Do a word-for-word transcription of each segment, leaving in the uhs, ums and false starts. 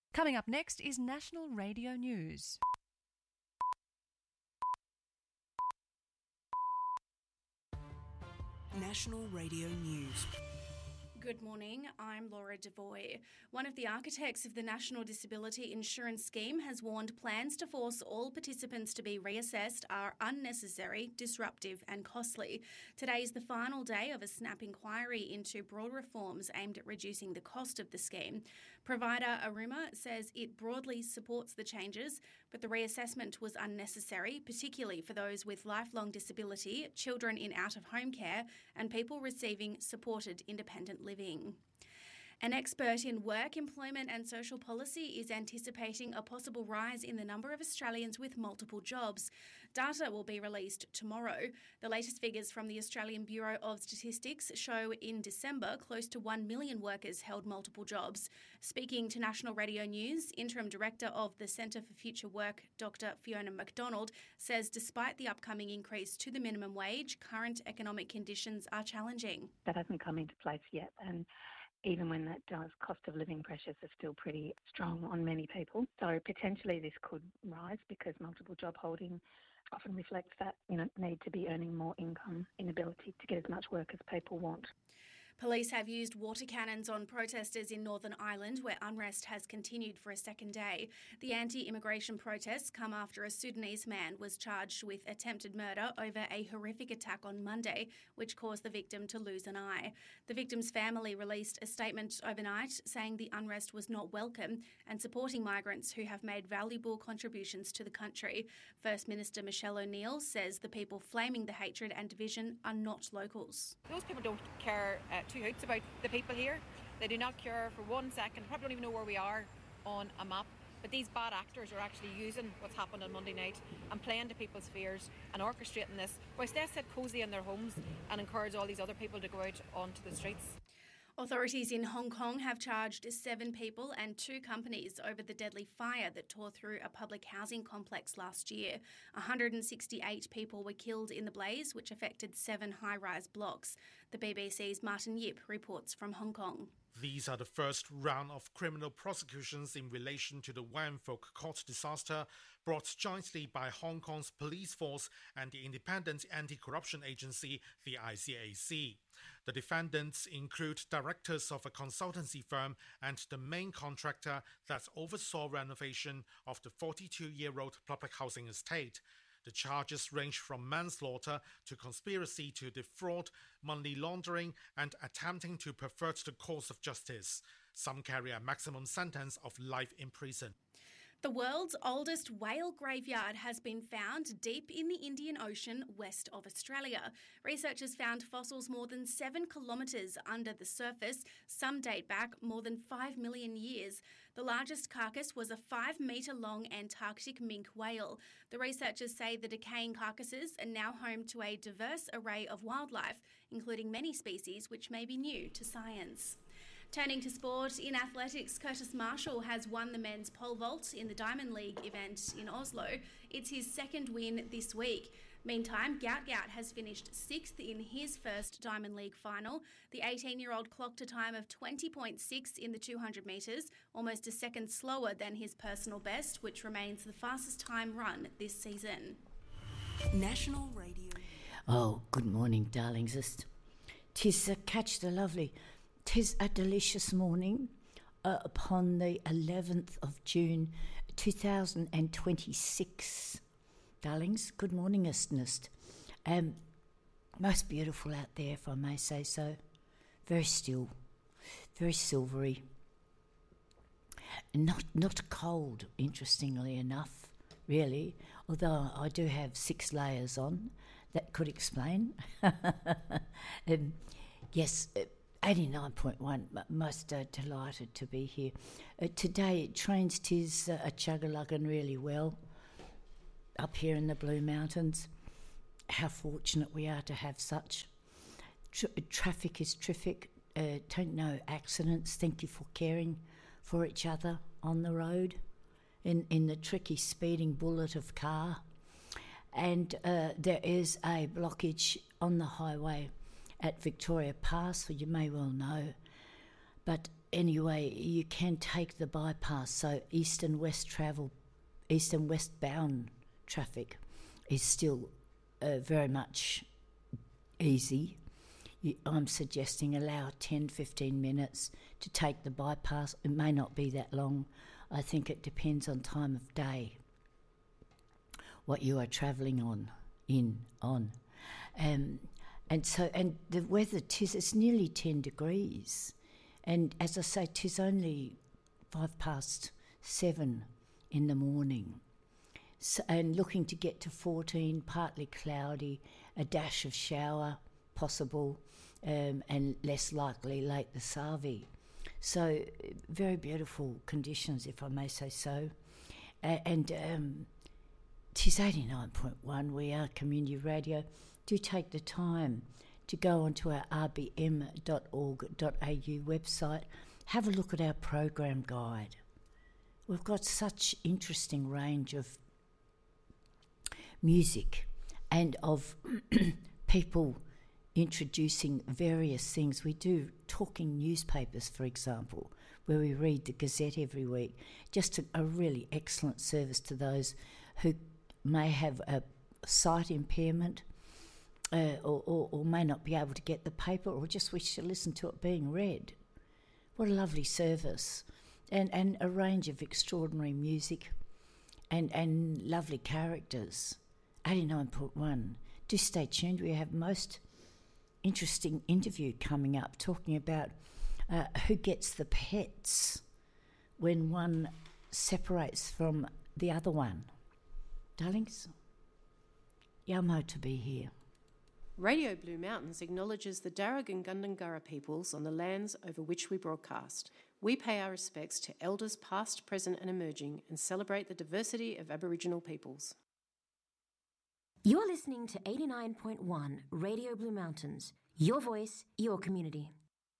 Coming up next is National Radio News. National Radio News. Good morning, I'm Laura Devoy. One of the architects of the National Disability Insurance Scheme has warned plans to force all participants to be reassessed are unnecessary, disruptive and costly. Today is the final day of a snap inquiry into broad reforms aimed at reducing the cost of the scheme. Provider Aruma says it broadly supports the changes, but the reassessment was unnecessary, particularly for those with lifelong disability, children in out-of-home care and people receiving supported independent living. An expert in work, employment and social policy is anticipating a possible rise in the number of Australians with multiple jobs. Data will be released tomorrow. The latest figures from the Australian Bureau of Statistics show in December close to one million workers held multiple jobs. Speaking to National Radio News, Interim Director of the Centre for Future Work, Doctor Fiona McDonald, says despite the upcoming increase to the minimum wage, current economic conditions are challenging. That hasn't come into place yet, and even when that does, cost of living pressures are still pretty strong on many people. So potentially this could rise because multiple job holding often reflects that, you know, need to be earning more income, inability to get as much work as people want. Police have used water cannons on protesters in Northern Ireland, where unrest has continued for a second day. The anti-immigration protests come after a Sudanese man was charged with attempted murder over a horrific attack on Monday, which caused the victim to lose an eye. The victim's family released a statement overnight saying the unrest was not welcome and supporting migrants who have made valuable contributions to the country. First Minister Michelle O'Neill says the people flaming the hatred and division are not locals. Those people don't care uh, two hoots about the people here. They do not care for one second, probably don't even know where we are on a map. But these bad actors are actually using what's happened on Monday night and playing to people's fears and orchestrating this, whilst they sit cosy in their homes and encourage all these other people to go out onto the streets. Authorities in Hong Kong have charged seven people and two companies over the deadly fire that tore through a public housing complex last year. one hundred sixty-eight people were killed in the blaze, which affected seven high-rise blocks. The B B C's Martin Yip reports from Hong Kong. These are the first round of criminal prosecutions in relation to the Wang Fuk Court disaster, brought jointly by Hong Kong's police force and the independent anti-corruption agency, the I C A C. The defendants include directors of a consultancy firm and the main contractor that oversaw renovation of the forty-two-year-old public housing estate. The charges range from manslaughter to conspiracy to defraud, money laundering, and attempting to pervert the course of justice. Some carry a maximum sentence of life in prison. The world's oldest whale graveyard has been found deep in the Indian Ocean west of Australia. Researchers found fossils more than seven kilometres under the surface. Some date back more than five million years. The largest carcass was a five-metre-long Antarctic minke whale. The researchers say the decaying carcasses are now home to a diverse array of wildlife, including many species which may be new to science. Turning to sport, in athletics, Curtis Marshall has won the men's pole vault in the Diamond League event in Oslo. It's his second win this week. Meantime, Gout Gout has finished sixth in his first Diamond League final. The eighteen-year-old clocked a time of twenty point six in the two hundred metres, almost a second slower than his personal best, which remains the fastest time run this season. National Radio. Oh, good morning, darlings. Tis uh, Catch the Lovely. Tis a delicious morning uh, upon the eleventh of June two thousand twenty-six. Darlings, good morning, listeners. Um, most beautiful out there, if I may say so. Very still, very silvery. Not not cold, interestingly enough, really. Although I do have six layers on, that could explain. um, yes. Uh, eighty-nine point one, most uh, delighted to be here. Uh, today, trains tis uh, a chugga-lugging really well up here in the Blue Mountains. How fortunate we are to have such. Tra- traffic is terrific. Uh, don't know accidents. Thank you for caring for each other on the road in, in the tricky speeding bullet of car. And uh, there is a blockage on the highway at Victoria Pass, well, you may well know, but anyway, you can take the bypass, so east and west travel, east and west bound traffic is still uh, very much easy. You, I'm suggesting allow ten, fifteen minutes to take the bypass. It may not be that long. I think it depends on time of day, what you are travelling on, in, on. Um, and so, and the weather, tis, it's nearly ten degrees. And as I say, tis only five past seven in the morning. So, and looking to get to fourteen, partly cloudy, a dash of shower possible, um, and less likely late this Savi. So very beautiful conditions, if I may say so. Uh, and um, tis eighty-nine point one, we are community radio. Do take the time to go onto our r b m dot org dot a u website, have a look at our program guide. We've got such interesting range of music and of people introducing various things. We do talking newspapers, for example, where we read the Gazette every week. Just a, a really excellent service to those who may have a sight impairment, Uh, or, or, or may not be able to get the paper, or just wish to listen to it being read. What a lovely service. And and a range of extraordinary music and, and lovely characters. eighty-nine point one. Do stay tuned. We have most interesting interview coming up talking about uh, who gets the pets when one separates from the other one. Darlings, yamo to be here. Radio Blue Mountains acknowledges the Darug and Gundungurra peoples on the lands over which we broadcast. We pay our respects to elders past, present and emerging and celebrate the diversity of Aboriginal peoples. You're listening to eighty-nine point one Radio Blue Mountains. Your voice, your community.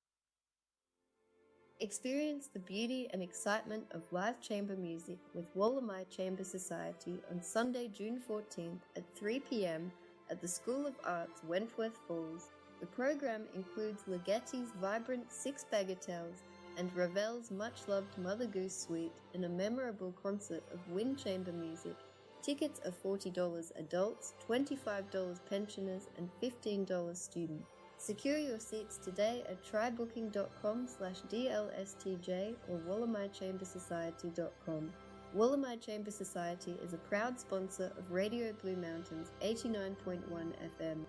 Experience the beauty and excitement of live chamber music with Wallamai Chamber Society on Sunday, June fourteenth at three p.m. at the School of Arts, Wentworth Falls. The program includes Ligeti's vibrant Six Bagatelles and Ravel's much-loved Mother Goose Suite in a memorable concert of wind chamber music. Tickets are forty dollars adults, twenty-five dollars pensioners and fifteen dollars student. Secure your seats today at trybooking.com slash DLSTJ or wallamai chamber society dot com. Wallamai Chamber Society is a proud sponsor of Radio Blue Mountains eighty-nine point one F M.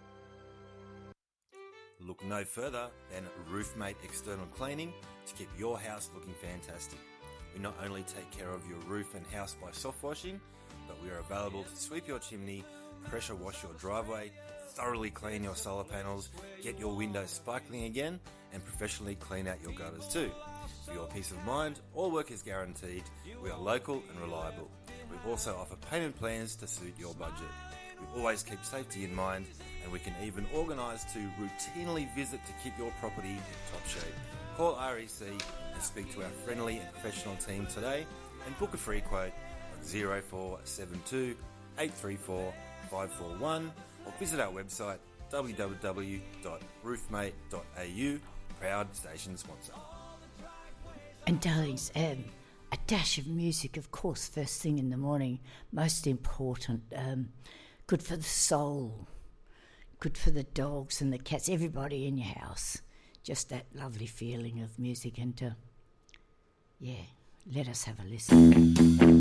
Look no further than Roofmate External Cleaning to keep your house looking fantastic. We not only take care of your roof and house by soft washing, but we are available to sweep your chimney, pressure wash your driveway, thoroughly clean your solar panels, get your windows sparkling again, and professionally clean out your gutters too. For your peace of mind, all work is guaranteed. We are local and reliable. We also offer payment plans to suit your budget. We always keep safety in mind, and we can even organise to routinely visit to keep your property in top shape. Call R E C and speak to our friendly and professional team today and book a free quote on zero four seven two, eight three four, five four one or visit our website w w w dot roofmate dot a u, proud station sponsor. And darlings, um, a dash of music, of course, first thing in the morning, most important, um, good for the soul, good for the dogs and the cats, everybody in your house. Just that lovely feeling of music and, uh, yeah, let us have a listen.